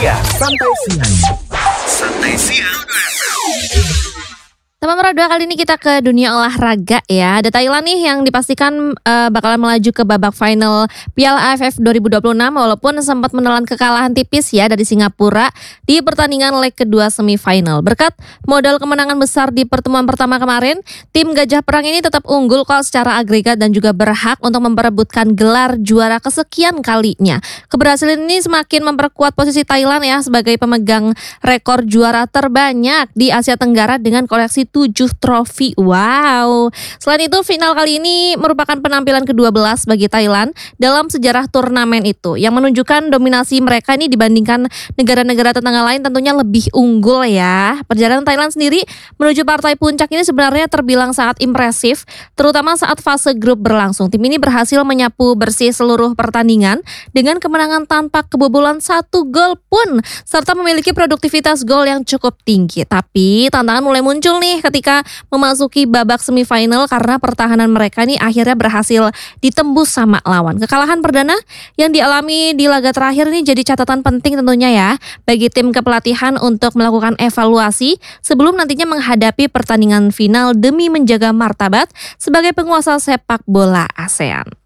Santai siang. Santai siang. Teman Mara 2, kali ini kita ke dunia olahraga ya. Ada Thailand nih yang dipastikan bakalan melaju ke babak final Piala AFF 2026 walaupun sempat menelan kekalahan tipis ya dari Singapura di pertandingan leg kedua semifinal. Berkat modal kemenangan besar di pertemuan pertama kemarin, tim Gajah Perang ini tetap unggul kok secara agregat dan juga berhak untuk memperebutkan gelar juara kesekian kalinya. Keberhasilan ini semakin memperkuat posisi Thailand ya sebagai pemegang rekor juara terbanyak di Asia Tenggara dengan koleksi 7 trofi. Wow. Selain itu, final kali ini merupakan penampilan ke-12 bagi Thailand dalam sejarah turnamen itu, yang menunjukkan dominasi mereka ini dibandingkan negara-negara tetangga lain tentunya lebih unggul ya. Perjalanan Thailand sendiri menuju partai puncak ini sebenarnya terbilang sangat impresif, terutama saat fase grup berlangsung. Tim ini berhasil menyapu bersih seluruh pertandingan dengan kemenangan tanpa kebobolan 1 gol pun, serta memiliki produktivitas gol yang cukup tinggi. Tapi tantangan mulai muncul nih ketika memasuki babak semifinal karena pertahanan mereka nih akhirnya berhasil ditembus sama lawan. Kekalahan perdana yang dialami di laga terakhir ini jadi catatan penting tentunya ya bagi tim kepelatihan untuk melakukan evaluasi sebelum nantinya menghadapi pertandingan final demi menjaga martabat sebagai penguasa sepak bola ASEAN.